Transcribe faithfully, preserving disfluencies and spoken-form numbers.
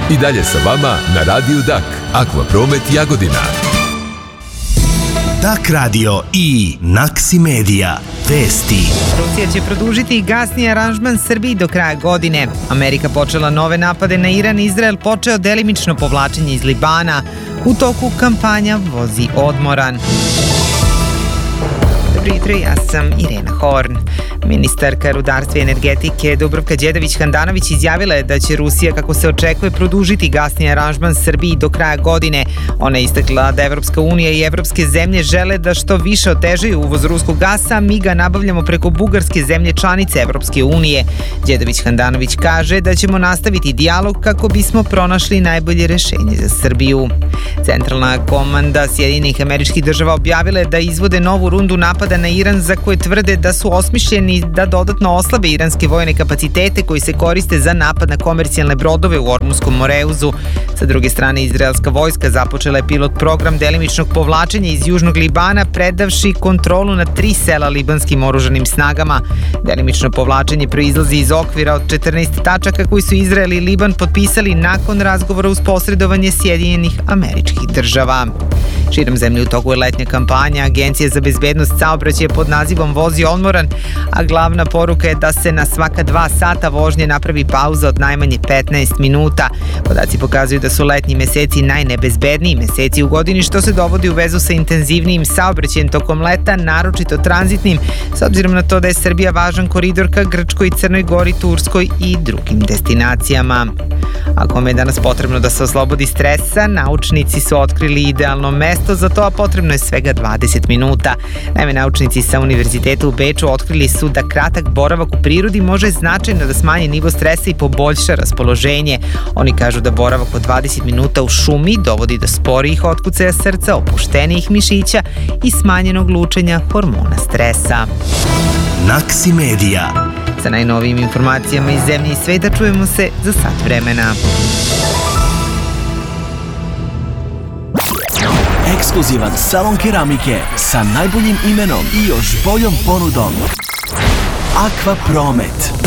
I dalje sa vama na Radiju Dak, Akvapromet Jagodina. Dak radio i Naksi Media. Vesti. Rusija će produžiti gasni aranžman Srbiji do kraja godine. Amerika počela nove napade na Iran, Izrael počeo delimično povlačenje iz Libana. U toku kampanja vozi odmoran. Dobro jutro, ja sam Irena Horn. Ministarka rudarstva i energetike Dubravka Đedović-Handanović izjavila je da će Rusija, kako se očekuje, produžiti gasni aranžman Srbiji do kraja godine. Ona je istakla da Evropska unija i evropske zemlje žele da što više otežaju uvoz ruskog gasa, a mi ga nabavljamo preko bugarske zemlje članice Evropske unije. Đedović-Handanović kaže da ćemo nastaviti dijalog kako bismo pronašli najbolje rešenje za Srbiju. Centralna komanda Sjedinjenih Američkih Država objavila je da izvode novu rundu napada na Iran za koje tvrde da su osmišljeni da dodatno oslabe iranske vojne kapacitete koji se koriste za napad na komercijalne brodove u Ormunskom Moreuzu. Sa druge strane, izraelska vojska započela je pilot program delimičnog povlačenja iz južnog Libana, predavši kontrolu na tri sela libanskim oružanim snagama. Delimično povlačenje proizlazi iz okvira od četrnaest tačaka koji su Izrael i Liban potpisali nakon razgovora uz posredovanje Sjedinjenih Američkih Država. Širom zemlje u toku je letnja kampanja. Agencija za bezbednost saobraćaja pod nazivom Vozi odmoran, a glavna poruka je da se na svaka dva sata vožnje napravi pauza od najmanje petnaest minuta. Podaci pokazuju da su letnji meseci najnebezbedniji meseci u godini, što se dovodi u vezu sa intenzivnijim saobraćajem tokom leta, naročito tranzitnim, s obzirom na to da je Srbija važan koridor ka Grčkoj, Crnoj Gori, Turskoj i drugim destinacijama. Ako je danas potrebno da se oslobodi stresa, naučnici su otkrili idealno mesto za to, a potrebno je svega dvadeset minuta. Naime, naučnici sa Univerziteta u Beču otkrili su da kratak boravak u prirodi može značajno da smanji nivo stresa i poboljša raspoloženje. Oni kažu da boravak od dvadeset minuta u šumi dovodi do sporijih otkucaja srca, opuštenijih mišića i smanjenog lučenja hormona stresa. Naksi Media. Sa najnovijim informacijama iz zemlje i sveta čujemo se za sat vremena. Ekskluzivan salon keramike sa najboljim imenom i još boljom ponudom. Akvapromet.